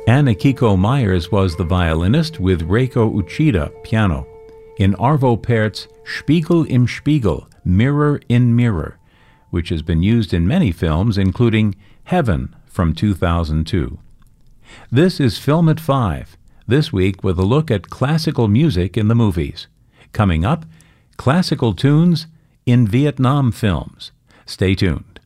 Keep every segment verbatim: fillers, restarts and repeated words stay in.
Anakiko Myers was the violinist with Reiko Uchida, piano, in Arvo Pärt's Spiegel im Spiegel, Mirror in Mirror, which has been used in many films, including Heaven from two thousand two. This is Film at five, this week with a look at classical music in the movies. Coming up, classical tunes in Vietnam films. Stay tuned.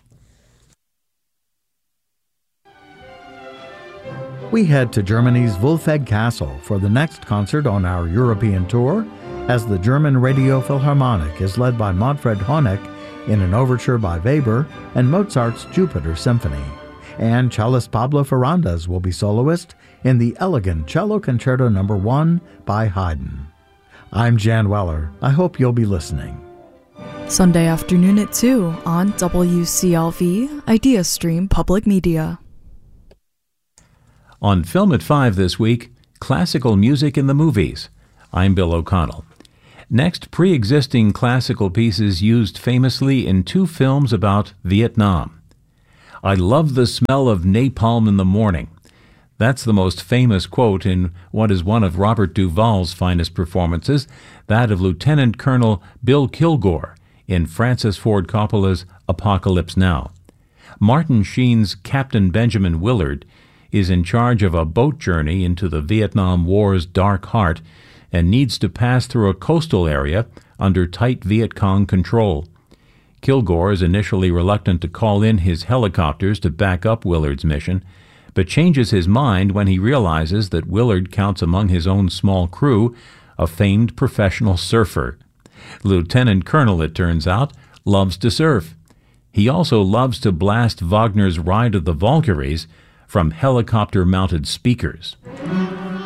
We head to Germany's Wolfegg Castle for the next concert on our European tour, as the German Radio Philharmonic is led by Manfred Honeck in an overture by Weber and Mozart's Jupiter Symphony. And cellist Pablo Ferrandes will be soloist in the elegant Cello Concerto Number one by Haydn. I'm Jan Weller. I hope you'll be listening. Sunday afternoon at two on W C L V, Idea Stream Public Media. On Film at five this week, classical music in the movies. I'm Bill O'Connell. Next, pre-existing classical pieces used famously in two films about Vietnam. I love the smell of napalm in the morning. That's the most famous quote in what is one of Robert Duvall's finest performances, that of Lieutenant Colonel Bill Kilgore in Francis Ford Coppola's Apocalypse Now. Martin Sheen's Captain Benjamin Willard is in charge of a boat journey into the Vietnam War's dark heart and needs to pass through a coastal area under tight Viet Cong control. Kilgore is initially reluctant to call in his helicopters to back up Willard's mission, but changes his mind when he realizes that Willard counts among his own small crew a famed professional surfer. Lieutenant Colonel, it turns out, loves to surf. He also loves to blast Wagner's Ride of the Valkyries from helicopter-mounted speakers.